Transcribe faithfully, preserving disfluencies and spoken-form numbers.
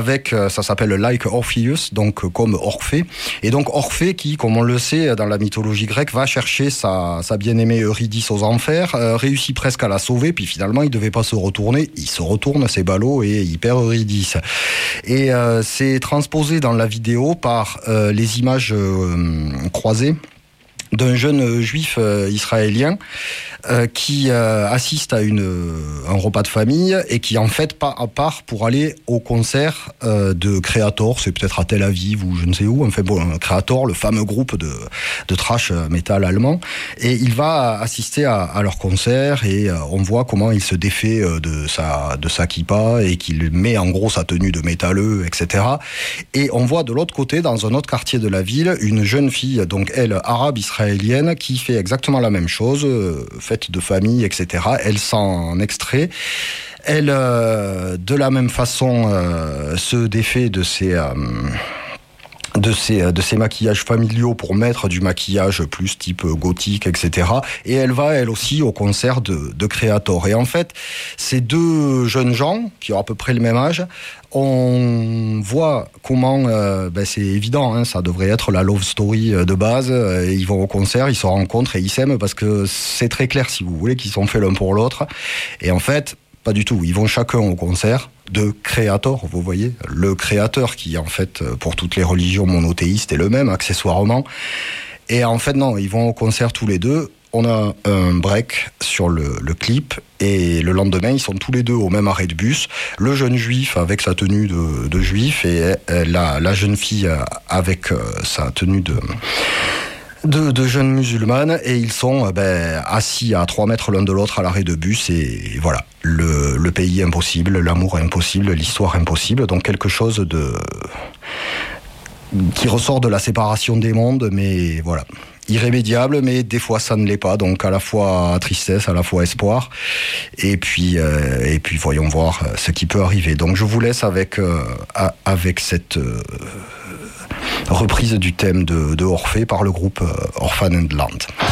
avec, ça s'appelle Like Orpheus, donc comme Orphée. Et donc Orphée qui, comme on le sait, dans la mythologie grecque, va chercher sa, sa bien-aimée Eurydice aux enfers, euh, réussit presque à la sauver, puis finalement il devait pas se retourner, il se retourne, c'est ballot, et il perd Eurydice. Et euh, c'est transposé dans la vidéo par euh, les images euh, croisées d'un jeune juif euh, israélien euh, qui euh, assiste à une, un repas de famille et qui en fait part, part pour aller au concert euh, de Kreator, c'est peut-être à Tel Aviv ou je ne sais où, enfin bon, Kreator, le fameux groupe de, de thrash metal allemand, et il va assister à, à leur concert et euh, on voit comment il se défait euh, de sa, de sa kippa et qu'il met en gros sa tenue de métalleux, et cetera. Et on voit de l'autre côté, dans un autre quartier de la ville, une jeune fille, donc elle, arabe israélienne, qui fait exactement la même chose, euh, fête de famille, et cetera. Elle s'en extrait. Elle, euh, de la même façon, euh, se défait de ses... Euh, de ces, de ces maquillages familiaux pour mettre du maquillage plus type gothique, et cetera. Et elle va, elle aussi, au concert de, de Kreator. Et en fait, ces deux jeunes gens, qui ont à peu près le même âge, on voit comment, euh, ben c'est évident, hein, ça devrait être la love story de base. Ils vont au concert, ils se rencontrent et ils s'aiment parce que c'est très clair, si vous voulez, qu'ils sont faits l'un pour l'autre. Et en fait, pas du tout. Ils vont chacun au concert de Kreator, vous voyez, le créateur qui, en fait, pour toutes les religions monothéistes est le même, accessoirement. Et en fait, non, ils vont au concert tous les deux. On a un break sur le, le clip et le lendemain, ils sont tous les deux au même arrêt de bus. Le jeune juif avec sa tenue de, de juif et la, la jeune fille avec sa tenue de... De, de jeunes musulmanes, et ils sont ben, assis à trois mètres l'un de l'autre à l'arrêt de bus, et voilà, le, le pays impossible, l'amour impossible, l'histoire impossible, donc quelque chose de qui ressort de la séparation des mondes, mais voilà, irrémédiable, mais des fois ça ne l'est pas, donc à la fois tristesse, à la fois espoir, et puis euh, et puis voyons voir ce qui peut arriver. Donc je vous laisse avec euh, avec cette euh, reprise du thème de, de Orphée par le groupe Orphan and Land.